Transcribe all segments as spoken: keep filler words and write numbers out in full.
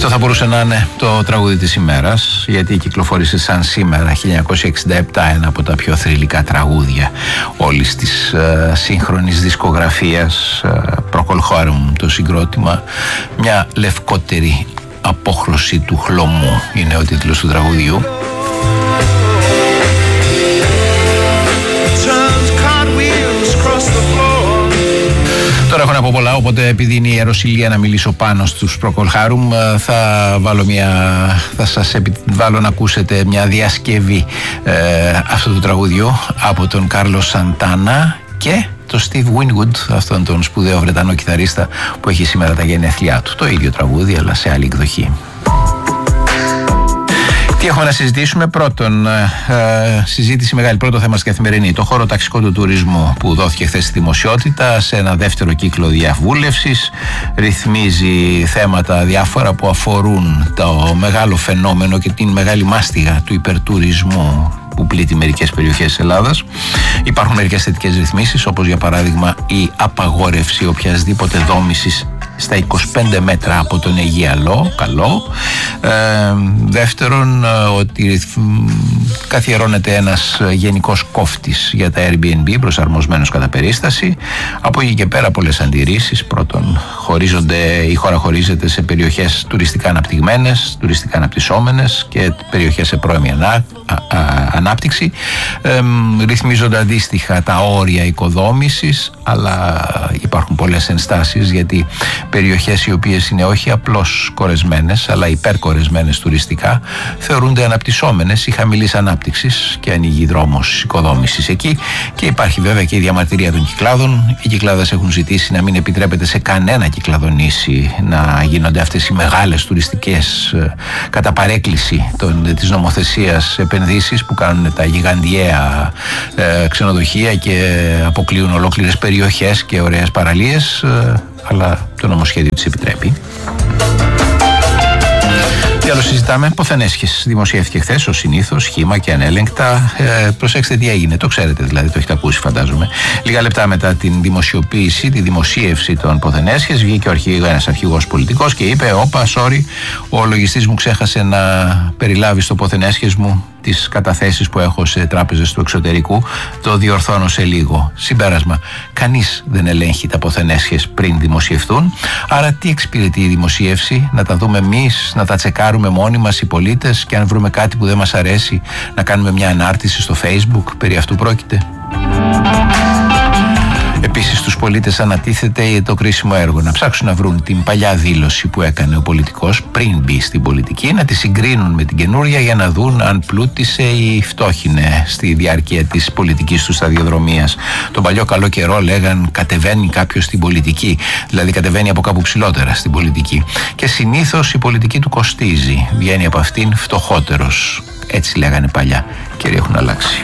Αυτό θα μπορούσε να είναι το τραγούδι της ημέρας, γιατί κυκλοφόρησε σαν σήμερα χίλια εννιακόσια εξήντα επτά ένα από τα πιο θρυλικά τραγούδια όλης της uh, σύγχρονης δισκογραφίας, uh, Procol Harum το συγκρότημα, μια λευκότερη απόχρωση του χλωμού είναι ο τίτλος του τραγουδιού. Τώρα έχω να πω πολλά, οπότε επειδή είναι η ιεροσυλία να μιλήσω πάνω στους Procol Harum, θα βάλω μια, θα σας επιβάλλω να ακούσετε μια διασκευή ε, αυτού του τραγουδιού από τον Κάρλος Σαντάνα και τον Steve Winwood, αυτόν τον σπουδαίο Βρετανό κιθαρίστα που έχει σήμερα τα γενέθλιά του. Το ίδιο τραγούδι αλλά σε άλλη εκδοχή. Τι έχουμε να συζητήσουμε? Πρώτον, ε, συζήτηση μεγάλη, πρώτο θέμα στην Καθημερινή, το χώρο ταξικό του τουρισμού που δόθηκε χθες στη δημοσιότητα σε ένα δεύτερο κύκλο διαβούλευσης. Ρυθμίζει θέματα διάφορα που αφορούν το μεγάλο φαινόμενο και την μεγάλη μάστιγα του υπερτουρισμού που πλήττει μερικές περιοχές της Ελλάδας. Υπάρχουν μερικές θετικές ρυθμίσεις, όπως για παράδειγμα η απαγόρευση οποιασδήποτε δόμησης στα είκοσι πέντε μέτρα από τον Αιγιαλό, καλό. Ε, δεύτερον, ότι καθιερώνεται ένας γενικός κόφτης για τα Airbnb, προσαρμοσμένος κατά περίσταση. Από εκεί και πέρα πολλές αντιρρήσεις. Πρώτον, χωρίζονται, η χώρα χωρίζεται σε περιοχές τουριστικά αναπτυγμένες, τουριστικά αναπτυσσόμενες και περιοχές σε πρώιμη ανά, α, α, ανάπτυξη. Ε, ρυθμίζονται αντίστοιχα τα όρια οικοδόμησης, αλλά υπάρχουν πολλές ενστάσεις, γιατί περιοχές οι οποίες είναι όχι απλώς κορεσμένες αλλά υπερκορεσμένες τουριστικά θεωρούνται αναπτυσσόμενες ή χαμηλής ανάπτυξης και ανοίγει δρόμος οικοδόμησης εκεί. Και υπάρχει βέβαια και η διαμαρτυρία των κυκλάδων. Οι κυκλάδες έχουν ζητήσει να μην επιτρέπεται σε κανένα κυκλαδονήσι να γίνονται αυτές οι μεγάλες τουριστικές κατά παρέκκληση των, της νομοθεσίας επενδύσεις που κάνουν τα γιγαντιαία ε, ξενοδοχεία και αποκλείουν ολόκληρες περιοχές και ωραίες παραλίες, ε, αλλά το νομοσχέδιο της επιτρέπει. Τι άλλο συζητάμε? Ποθενέσχες. Δημοσιεύτηκε χθες, ως συνήθως, σχήμα και ανέλεγκτα. Ε, προσέξτε τι έγινε, το ξέρετε δηλαδή, το έχετε ακούσει φαντάζομαι. Λίγα λεπτά μετά την δημοσιοποίηση, τη δημοσίευση των Ποθενέσχες, βγήκε ο αρχηγό, ένας αρχηγός πολιτικός και είπε: όπα, sorry, ο λογιστής μου ξέχασε να περιλάβει στο Ποθενέσχες μου τις καταθέσεις που έχω σε τράπεζες του εξωτερικού, το διορθώνω σε λίγο. Συμπέρασμα: κανείς δεν ελέγχει τα Ποθενέσχες πριν δημοσιευθούν. Άρα τι εξυπηρετεί η δημοσίευση? Να τα δούμε εμείς, να τα τσεκάρουμε μόνοι μας οι πολίτες και αν βρούμε κάτι που δεν μας αρέσει να κάνουμε μια ανάρτηση στο Facebook? Περί αυτού πρόκειται. Επίσης στους πολίτες ανατίθεται το κρίσιμο έργο να ψάξουν να βρουν την παλιά δήλωση που έκανε ο πολιτικός πριν μπει στην πολιτική, να τη συγκρίνουν με την καινούρια για να δουν αν πλούτησε ή φτώχινε στη διάρκεια της πολιτικής του σταδιοδρομίας. Τον παλιό καλό καιρό λέγαν κατεβαίνει κάποιος στην πολιτική, δηλαδή κατεβαίνει από κάπου ψηλότερα στην πολιτική. Και συνήθως η πολιτική του κοστίζει, βγαίνει από αυτήν φτωχότερος. Έτσι λέγανε παλιά και έχουν αλλάξει.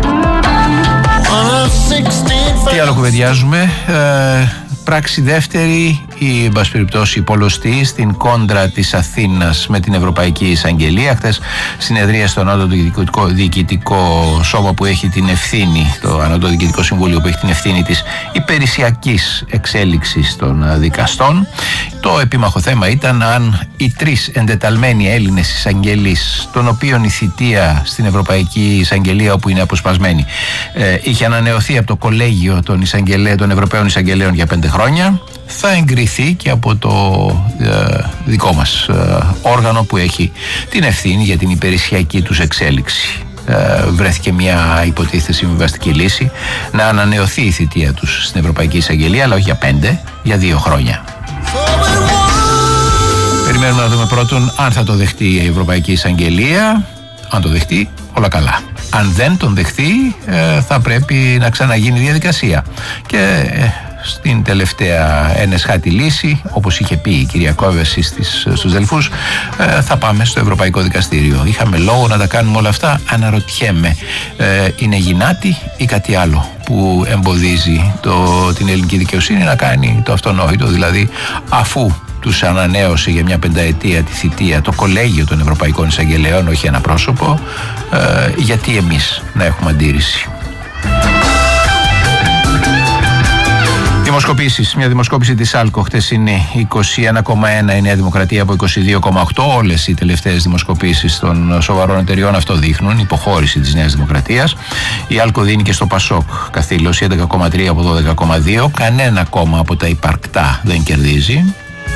Τι άλλο κουβεντιάζουμε? Ε, πράξη δεύτερη ή εν πάση περιπτώσει υπολωστή στην κόντρα της Αθήνας με την Ευρωπαϊκή Εισαγγελία. Χθες συνεδρία στο Ανώτατο Διοικητικό, Διοικητικό Σώμα που έχει την ευθύνη, το Ανώτατο Διοικητικό Συμβούλιο που έχει την ευθύνη της υπηρεσιακής εξέλιξης των δικαστών. Το επίμαχο θέμα ήταν αν οι τρεις εντεταλμένοι Έλληνες εισαγγελείς, των οποίων η θητεία στην Ευρωπαϊκή Εισαγγελία, όπου είναι αποσπασμένη, ε, είχε ανανεωθεί από το Κολέγιο των, των Ευρωπαίων Εισαγγελέων για πέντε χρόνια, θα εγκριθεί και από το ε, δικό μας ε, όργανο που έχει την ευθύνη για την υπηρεσιακή τους εξέλιξη. Ε, βρέθηκε μια υποτίθεται συμβιβαστική λύση να ανανεωθεί η θητεία τους στην Ευρωπαϊκή Εισαγγελία, αλλά όχι για πέντε, για δύο χρόνια. Περιμένουμε να δούμε πρώτον αν θα το δεχτεί η Ευρωπαϊκή Εισαγγελία. Αν το δεχτεί, όλα καλά. Αν δεν τον δεχτεί, ε, θα πρέπει να ξαναγίνει η διαδικασία. Και ε, στην τελευταία ενεσχάτη λύση, όπως είχε πει η κυρία Κόβεση στις, στους Δελφούς, ε, θα πάμε στο Ευρωπαϊκό Δικαστήριο. Είχαμε λόγο να τα κάνουμε όλα αυτά? Αναρωτιέμαι, ε, είναι γυνάτη ή κάτι άλλο που εμποδίζει το, την ελληνική δικαιοσύνη να κάνει το αυτονόητο, δηλαδή αφού τους ανανέωσε για μια πενταετία τη θητεία το Κολέγιο των Ευρωπαϊκών Εισαγγελέων, όχι ένα πρόσωπο, ε, γιατί εμείς να έχουμε αντίρρηση? Δημοσκοπήσεις. Μια δημοσκόπηση της Άλκο χτεσινή, είκοσι ένα κόμμα ένα η Νέα Δημοκρατία από είκοσι δύο κόμμα οκτώ. Όλες οι τελευταίες δημοσκοπήσεις των σοβαρών εταιριών αυτό δείχνουν, υποχώρηση της Νέας Δημοκρατίας. Η Άλκο δίνει και στο Πασόκ καθήλωση έντεκα κόμμα τρία από δώδεκα κόμμα δύο. Κανένα κόμμα από τα υπαρκτά δεν κερδίζει.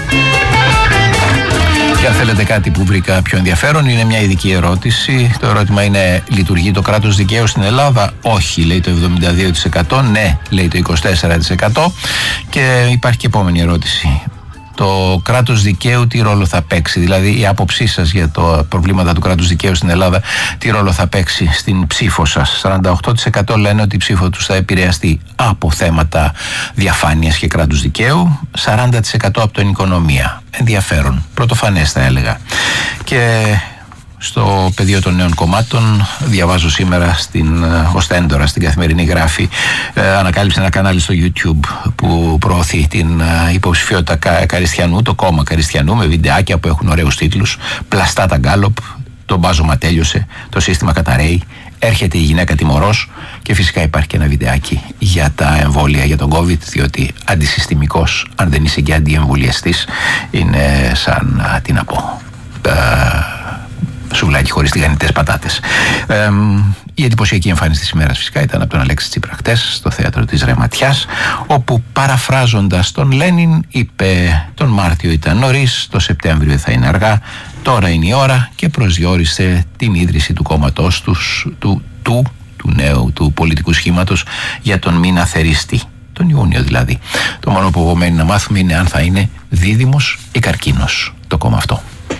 Και αν θέλετε κάτι που βρήκα πιο ενδιαφέρον, είναι μια ειδική ερώτηση. Το ερώτημα είναι: λειτουργεί το κράτος δικαίου στην Ελλάδα? Όχι, λέει το εβδομήντα δύο τοις εκατό. Ναι, λέει το είκοσι τέσσερα τοις εκατό. Και υπάρχει και επόμενη ερώτηση. Το κράτος δικαίου τι ρόλο θα παίξει? Δηλαδή η άποψή σας για τα προβλήματα του κράτους δικαίου στην Ελλάδα, τι ρόλο θα παίξει στην ψήφο σας? σαράντα οκτώ τοις εκατό λένε ότι η ψήφο τους θα επηρεαστεί από θέματα διαφάνειας και κράτους δικαίου, σαράντα τοις εκατό από την οικονομία. Ενδιαφέρον, πρωτοφανές θα έλεγα. Και στο πεδίο των νέων κομμάτων, διαβάζω σήμερα στην Οστέντορα, στην Καθημερινή γράφει, ε, ανακάλυψε ένα κανάλι στο YouTube που προωθεί την ε, υποψηφιότητα Κα, Καριστιανού, το κόμμα Καριστιανού, με βιντεάκια που έχουν ωραίους τίτλους. Πλαστά τα γκάλοπ, το μπάζωμα τέλειωσε, το σύστημα καταραίει, έρχεται η γυναίκα τιμωρός, και φυσικά υπάρχει και ένα βιντεάκι για τα εμβόλια για τον COVID, διότι αντισυστημικός, αν δεν είσαι και αντιεμβολιαστής, είναι σαν, α, τι να πω, ε, σουβλάκι χωρίς τηγανιτές πατάτες. Ε, η εντυπωσιακή εμφάνιση της ημέρας φυσικά ήταν από τον Αλέξη Τσίπρα χτες στο θέατρο της Ρεματιάς, όπου παραφράζοντας τον Λένιν είπε: τον Μάρτιο ήταν νωρίς, το Σεπτέμβριο θα είναι αργά, τώρα είναι η ώρα, και προσδιορίσε την ίδρυση του κόμματός τους, του, του, του νέου του πολιτικού σχήματος, για τον μήνα Θερίστη, τον Ιούνιο δηλαδή. Το μόνο που απομένει να μάθουμε είναι αν θα είναι δίδυμος ή καρκίνος το κόμμα αυτό.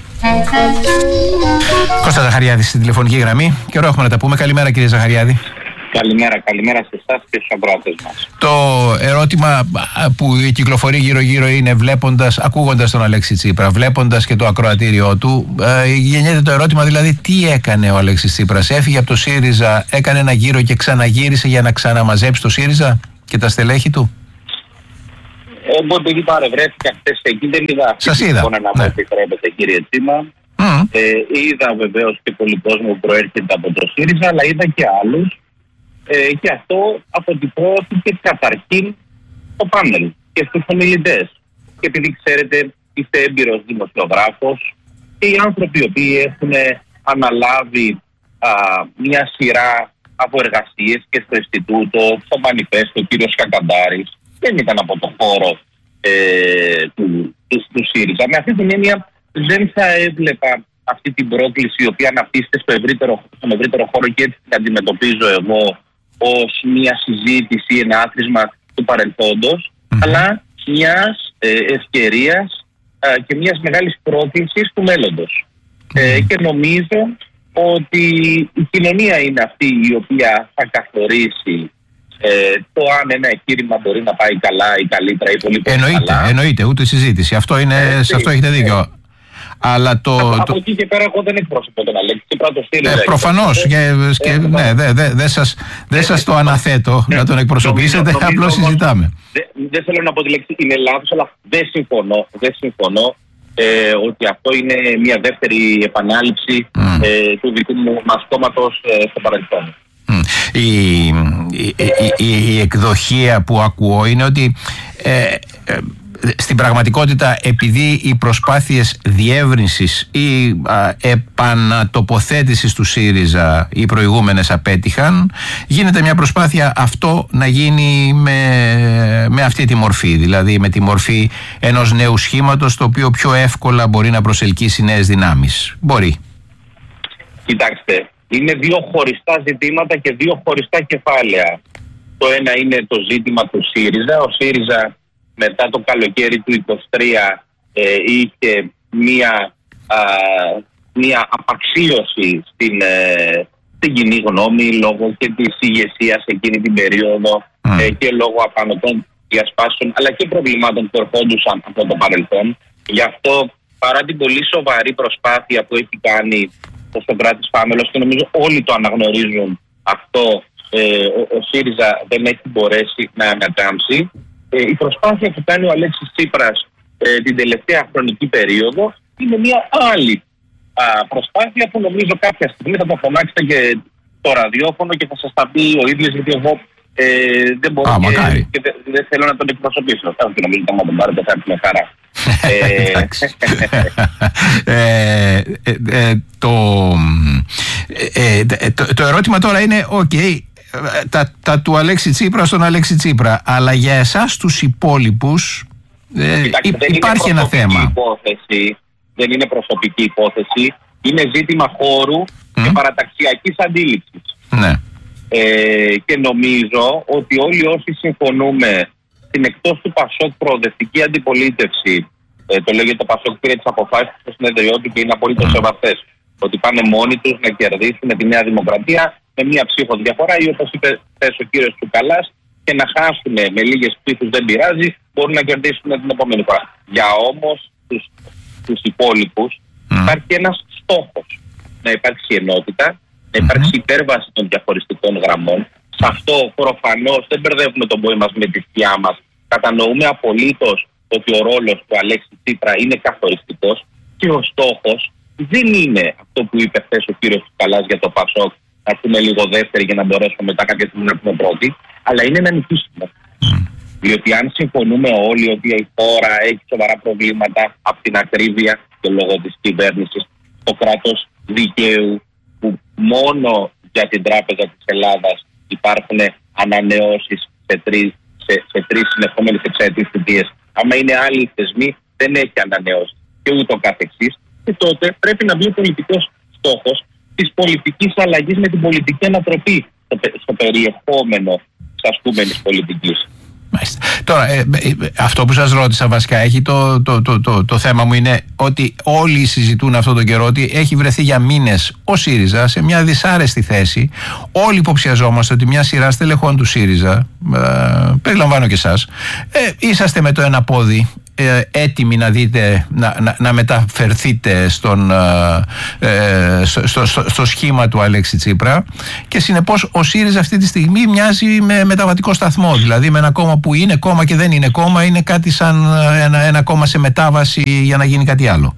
Κώστα Ζαχαριάδη στην τηλεφωνική γραμμή. Καιρό έχουμε να τα πούμε. Καλημέρα, κύριε Ζαχαριάδη. Καλημέρα, καλημέρα σε εσάς και στους ακροατές μας. Το ερώτημα που κυκλοφορεί γύρω-γύρω είναι, βλέποντας, ακούγοντας τον Αλέξη Τσίπρα, βλέποντας και το ακροατήριό του, ε, γεννιέται το ερώτημα δηλαδή, τι έκανε ο Αλέξης Τσίπρας? Έφυγε από το ΣΥΡΙΖΑ, έκανε ένα γύρο και ξαναγύρισε για να ξαναμαζέψει το ΣΥΡΙΖΑ και τα στελέχη του? Εγώ επειδή παρευρέθηκα χθες εκεί, δεν είδα. Σας είδα. Να μου Ναι. επιτρέπετε, κύριε Τσίμα. Mm. Ε, είδα βεβαίως και πολύ κόσμο που προέρχεται από το ΣΥΡΙΖΑ, αλλά είδα και άλλους. Ε, και αυτό αποτυπώθηκε καταρχήν στο πάνελ και στους ομιλητές. Και επειδή ξέρετε, είστε έμπειρος δημοσιογράφος, και οι άνθρωποι οι οποίοι έχουν αναλάβει α, μια σειρά από εργασίες και στο Ινστιτούτο, στο Μανιφέστο, ο κύριος Κακαντάρης, δεν ήταν από το χώρο ε, του, του, του ΣΥΡΙΖΑ. Με αυτή την έννοια δεν θα έβλεπα αυτή την πρόκληση, η οποία αναπτύσσεται στο ευρύτερο, στον ευρύτερο χώρο, και έτσι την αντιμετωπίζω εγώ ως μια συζήτηση, ένα άθροισμα του παρελθόντος, mm-hmm. αλλά μιας ε, ευκαιρίας ε, και μιας μεγάλης πρόκλησης του μέλλοντος. Mm-hmm. Ε, και νομίζω ότι η κοινωνία είναι αυτή η οποία θα καθορίσει Ε, το αν ένα εγχείρημα μπορεί να πάει καλά ή καλύτερα ή πολύ πολύ εννοείται, καλά. Εννοείται, ούτε συζήτηση. Αυτό είναι, ε, σε αυτό έχετε δίκιο. Ε. Αλλά το, από, το... από εκεί και πέρα εγώ δεν εκπροσωπώ τον Αλέξη Τσίπρα, το ΣΥΡΙΖΑ. Ε, προφανώς. Και, και, ε, ναι, δεν δε, δε σας, δε σας το αναθέτω ε, να τον εκπροσωπήσετε, απλώς συζητάμε. Δεν δε θέλω να πω τη λέξη είναι λάθος, αλλά δεν συμφωνώ, δεν συμφωνώ ε, ότι αυτό είναι μια δεύτερη επανάληψη mm. ε, του δικού μου μας κόμματος ε, στο παρελθόν. Η, η, η, η εκδοχή που ακούω είναι ότι ε, ε, στην πραγματικότητα, επειδή οι προσπάθειες διεύρυνσης ή α, επανατοποθέτησης του ΣΥΡΙΖΑ οι προηγούμενες απέτυχαν, γίνεται μια προσπάθεια αυτό να γίνει με, με αυτή τη μορφή, δηλαδή με τη μορφή ενός νέου σχήματος, το οποίο πιο εύκολα μπορεί να προσελκύσει νέες δυνάμεις. Μπορεί. Κοιτάξτε, είναι δύο χωριστά ζητήματα και δύο χωριστά κεφάλαια. Το ένα είναι το ζήτημα του ΣΥΡΙΖΑ. Ο ΣΥΡΙΖΑ μετά το καλοκαίρι του είκοσι τρία ε, είχε μία, α, μία απαξίωση στην, ε, στην κοινή γνώμη λόγω και της ηγεσίας εκείνη την περίοδο mm. ε, και λόγω απανωτών διασπάσεων, αλλά και προβλημάτων που ερχόντουσαν από το παρελθόν. Γι' αυτό, παρά την πολύ σοβαρή προσπάθεια που έχει κάνει ο Σοκράτης Πάμελος, και νομίζω όλοι το αναγνωρίζουν αυτό, ε, ο, ο ΣΥΡΙΖΑ δεν έχει μπορέσει να ανακάμψει. Ε, η προσπάθεια που κάνει ο Αλέξης Τσίπρας ε, την τελευταία χρονική περίοδο είναι μια άλλη α, προσπάθεια που νομίζω κάποια στιγμή θα το φωνάξετε και το ραδιόφωνο και θα σας τα πει ο ίδιος, γιατί εγώ Ε, δεν μπορώ Α, και, και δεν, δεν θέλω να τον εκπροσωπήσω. Θα νομίζω ότι θα τον πάρετε θα έρθει με χαρά. ε, ε, ε, το, ε, ε, το, το ερώτημα τώρα είναι okay, τα, τα του Αλέξη Τσίπρα στον Αλέξη Τσίπρα, αλλά για εσάς τους υπόλοιπους ε, Κοιτάξτε, υ, υπάρχει ένα θέμα. Υπόθεση, δεν είναι προσωπική υπόθεση, είναι ζήτημα χώρου mm. και παραταξιακής αντίληψης. Ναι. Ε, και νομίζω ότι όλοι όσοι συμφωνούμε στην εκτός του Πασόκ προοδευτική αντιπολίτευση, ε, το λέγεται το Πασόκ πήρε τις αποφάσεις στο συνέδριό του και είναι απολύτως mm. σεβαστές, ότι πάνε μόνοι τους να κερδίσουν τη Νέα Δημοκρατία με μία ψήφο διαφορά ή όπως είπε θες ο κύριος Τσουκαλάς και να χάσουν με λίγες ψήφους δεν πειράζει, μπορούν να κερδίσουν την επόμενη φορά. Για όμως τους, τους υπόλοιπους mm. υπάρχει ένας στόχος, να υπάρξει ενότητα, να υπάρξει mm-hmm. υπέρβαση των διαχωριστικών γραμμών. Σε αυτό προφανώς δεν μπερδεύουμε τον πόη μας με τη σκιά μας. Κατανοούμε απολύτως ότι ο ρόλος του Αλέξη Τσίπρα είναι καθοριστικός και ο στόχος δεν είναι αυτό που είπε χθες ο κύριος Τσουκαλάς για το Πασόκ, να πούμε λίγο δεύτερη για να μπορέσουμε μετά κάποια στιγμή να πούμε πρώτη, αλλά είναι να νικήσουμε. Mm. Διότι αν συμφωνούμε όλοι ότι η χώρα έχει σοβαρά προβλήματα από την ακρίβεια και λόγω της κυβέρνησης, το κράτος δικαίου, που μόνο για την Τράπεζα της Ελλάδας υπάρχουν ανανεώσεις σε τρεις, σε, σε τρεις συνεχόμενες εξαετίες θητείες. Άμα είναι άλλοι θεσμοί, δεν έχει ανανεώσει και ούτω καθεξής. Και τότε πρέπει να μπει ο πολιτικός στόχος της πολιτικής αλλαγής με την πολιτική ανατροπή στο, στο περιεχόμενο της ασκούμενης πολιτικής. Μάλιστα. Τώρα, ε, ε, αυτό που σας ρώτησα βασικά, έχει το, το, το, το, το θέμα μου είναι ότι όλοι συζητούν αυτόν τον καιρό ότι έχει βρεθεί για μήνες ο ΣΥΡΙΖΑ σε μια δυσάρεστη θέση. Όλοι υποψιαζόμαστε ότι μια σειρά στελεχών του ΣΥΡΙΖΑ, ε, περιλαμβάνω και εσάς, ε, είσαστε με το ένα πόδι ε, έτοιμοι να δείτε, να, να, να μεταφερθείτε στον, ε, στο, στο, στο, στο σχήμα του Αλέξη Τσίπρα και συνεπώς ο ΣΥΡΙΖΑ αυτή τη στιγμή μοιάζει με μεταβατικό σταθμό, δηλαδή με ένα κόμμα που είναι κόμμα και δεν είναι κόμμα, είναι κάτι σαν ένα, ένα κόμμα σε μετάβαση για να γίνει κάτι άλλο.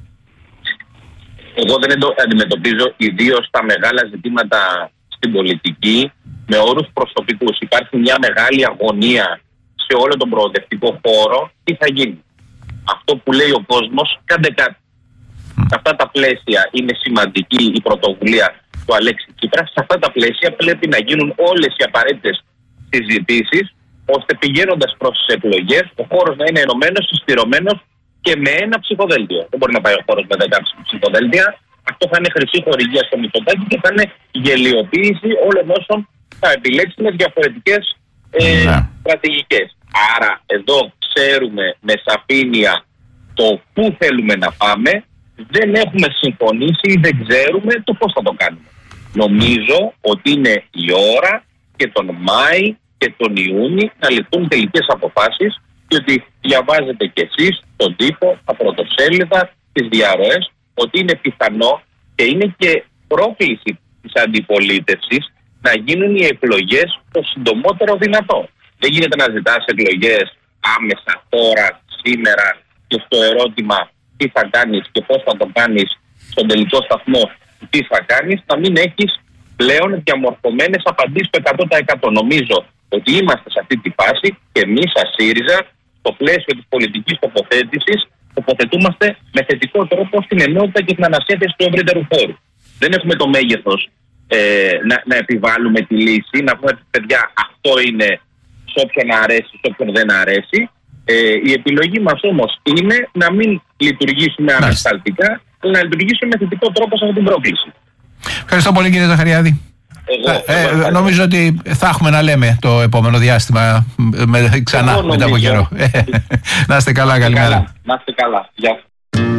Εγώ δεν αντιμετωπίζω ιδίως τα μεγάλα ζητήματα στην πολιτική με όρους προσωπικούς. Υπάρχει μια μεγάλη αγωνία σε όλο τον προοδευτικό χώρο. Τι θα γίνει? Αυτό που λέει ο κόσμος, κάντε κάτι. Mm. Σε αυτά τα πλαίσια είναι σημαντική η πρωτοβουλία του Αλέξη Τσίπρα. Σε αυτά τα πλαίσια πρέπει να γίνουν όλες οι απαραίτητες συζητήσεις, ώστε πηγαίνοντας προς τις εκλογές ο χώρος να είναι ενωμένος, συσπηρωμένος και με ένα ψηφοδέλτιο. Δεν μπορεί να πάει ο χώρος με δέκα ψηφοδέλτια. Αυτό θα είναι χρυσή χορηγία στο Μητσοτάκη και θα είναι γελιοποίηση όλων όσων θα επιλέξουν διαφορετικές ε, yeah. στρατηγικές. Άρα εδώ ξέρουμε με σαφήνεια το πού θέλουμε να πάμε, δεν έχουμε συμφωνήσει ή δεν ξέρουμε το πώς θα το κάνουμε. Νομίζω ότι είναι η ώρα και τον Μάη και τον Ιούνιο να ληφθούν τελικές αποφάσεις και ότι διαβάζετε κι εσείς τον τύπο, τα πρωτοσέλιδα, τις διαρροές, ότι είναι πιθανό και είναι και πρόκληση της αντιπολίτευσης να γίνουν οι εκλογές το συντομότερο δυνατό. Δεν γίνεται να ζητάς εκλογές άμεσα, τώρα, σήμερα και στο ερώτημα τι θα κάνεις και πώς θα το κάνεις στον τελικό σταθμό, τι θα κάνεις, να μην έχεις πλέον διαμορφωμένες απαντήσεις το εκατό τοις εκατό. Νομίζω ότι είμαστε σε αυτή τη φάση και εμείς σαν ΣΥΡΙΖΑ, στο πλαίσιο της πολιτικής τοποθέτησης, τοποθετούμαστε με θετικό τρόπο στην ενότητα και την ανασύνθεση του ευρύτερου χώρου. Δεν έχουμε το μέγεθος ε, να, να επιβάλλουμε τη λύση, να πούμε παιδιά αυτό είναι σε όποιον αρέσει, σε όποιον δεν αρέσει. Ε, η επιλογή μας όμως είναι να μην λειτουργήσουμε ανασταλτικά, αλλά να λειτουργήσουμε με θετικό τρόπο σε αυτή την πρόκληση. Ευχαριστώ πολύ κύριε Ζαχαριάδη. Εγώ, ε, εγώ, ε, νομίζω ότι θα έχουμε να λέμε το επόμενο διάστημα με, ξανά μετά από καιρό. Να είστε καλά, καλημέρα. Να είστε καλά. Γεια.